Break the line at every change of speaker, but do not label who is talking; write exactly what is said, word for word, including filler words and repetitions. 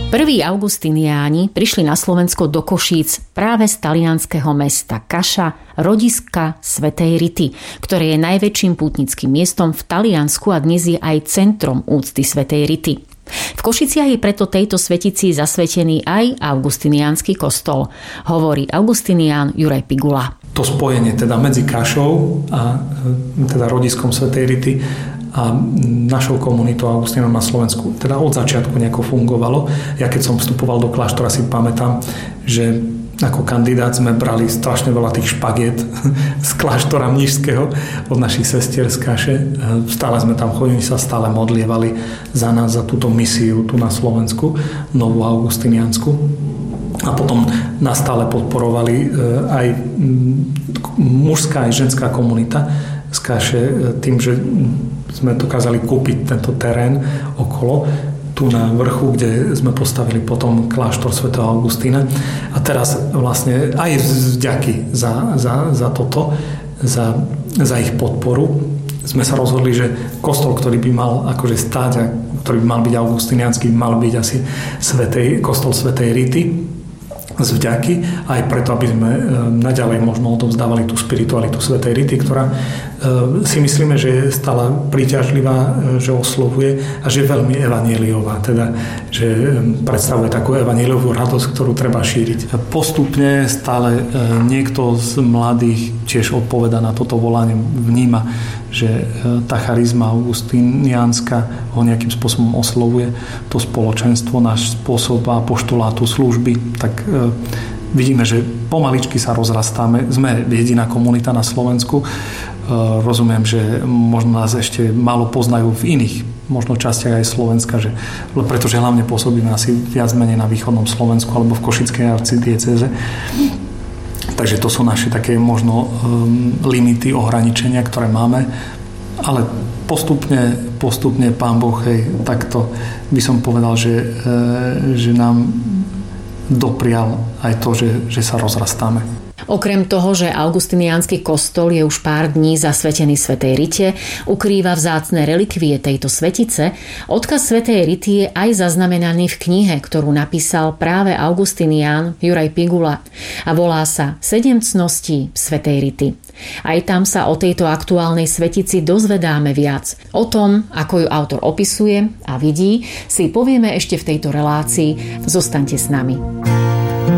Prví augustiniáni prišli na Slovensko do Košíc práve z talianskeho mesta Kaša, rodiska svätej Rity, ktoré je najväčším pútnickým miestom v Taliansku a dnes je aj centrom úcty svätej Rity. V Košiciach je preto tejto svetici zasvetený aj augustiniánsky kostol, hovorí augustinián Juraj Pigula.
To spojenie teda medzi Kašou a teda rodiskom svätej Rity a našou komunitou Augustínom na Slovensku teda od začiatku nejako fungovalo. Ja keď som vstupoval do kláštora, si pamätám, že ako kandidát sme brali strašne veľa tých špagiet z kláštora mníšskeho od našich sestier z Kaše. Stále sme tam chodili, sa stále modlievali za nás, za túto misiu tu na Slovensku, novú augustiniansku. A potom nás stále podporovali aj mužská, aj ženská komunita z Kaše tým, že sme dokázali kúpiť tento terén okolo, tu na vrchu, kde sme postavili potom kláštor svätého Augustína. A teraz vlastne aj vďaky za, za, za toto, za, za ich podporu, sme sa rozhodli, že kostol, ktorý by mal akože stáť a ktorý by mal byť augustiniánsky, by mal byť asi svätej, kostol svätej Rity, z vďaky, aj preto, aby sme naďalej možno odovzdávali tú spiritualitu svätej Rity, ktorá si myslíme, že je stále príťažlivá, že oslovuje a že je veľmi evanjeliová, teda, že predstavuje takú evanjeliovú radosť, ktorú treba šíriť. Postupne stále niekto z mladých tiež odpoveda na toto volanie, vníma, že tá charizma augustiniánska ho nejakým spôsobom oslovuje, to spoločenstvo, náš spôsob apoštolátu, služby, tak vidíme, že pomaličky sa rozrastáme. Sme jediná komunita na Slovensku. Rozumiem, že možno nás ešte málo poznajú v iných možno častiach aj Slovenska, že, pretože hlavne pôsobíme asi viac menej na východnom Slovensku alebo v Košickej arcidiecéze. Takže to sú naše také možno um, limity, ohraničenia, ktoré máme. Ale postupne, postupne Pán Boh, hej, takto by som povedal, že, e, že nám doprial aj to, že, že sa rozrastáme.
Okrem toho, že augustiniánsky kostol je už pár dní zasvetený svätej Rite, ukrýva vzácne relikvie tejto svetice, odkaz svätej Rity je aj zaznamenaný v knihe, ktorú napísal práve augustinián Juraj Pigula a volá sa Sedem cností svätej Rity. Aj tam sa o tejto aktuálnej svetici dozvedáme viac. O tom, ako ju autor opisuje a vidí, si povieme ešte v tejto relácii. Zostaňte s nami.